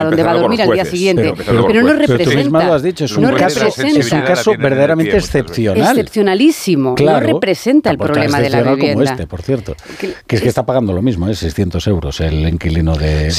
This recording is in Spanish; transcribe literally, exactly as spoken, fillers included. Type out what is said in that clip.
donde va a dormir al día siguiente, pero, pero no representa. Pero tú misma lo has dicho, es un, no caso, es un caso verdaderamente excepcional. Excepcionalísimo, claro, no representa el problema de la vivienda. Como este, por cierto, que, que es que está pagando lo mismo, ¿eh? seiscientos euros el inquilino de, de